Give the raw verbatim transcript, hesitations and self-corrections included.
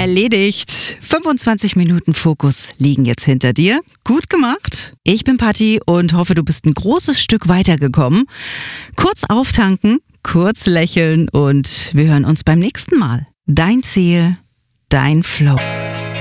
Erledigt. fünfundzwanzig Minuten Fokus liegen jetzt hinter dir. Gut gemacht. Ich bin Patti und hoffe, du bist ein großes Stück weitergekommen. Kurz auftanken, kurz lächeln und wir hören uns beim nächsten Mal. Dein Ziel, dein Flow.